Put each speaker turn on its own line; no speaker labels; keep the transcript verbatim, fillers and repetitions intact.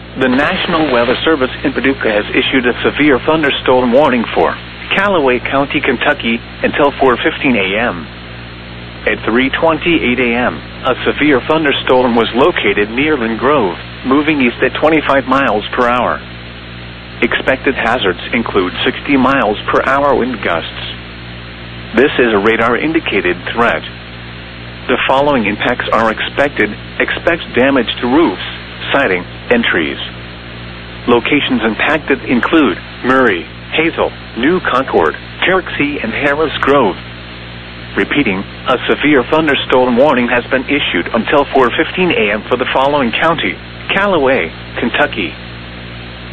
The National Weather Service in Paducah has issued a severe thunderstorm warning for Callaway County, Kentucky until four fifteen a m At three twenty-eight a m, a severe thunderstorm was located near Lynn Grove, moving east at twenty-five miles per hour. Expected hazards include sixty miles per hour wind gusts. This is a radar-indicated threat. The following impacts are expected. Expect damage to roofs, siding, and trees. Locations impacted include Murray, Hazel, New Concord, Cherokee, and Harris Grove. Repeating, a severe thunderstorm warning has been issued until four fifteen a m for the following county: Callaway, Kentucky,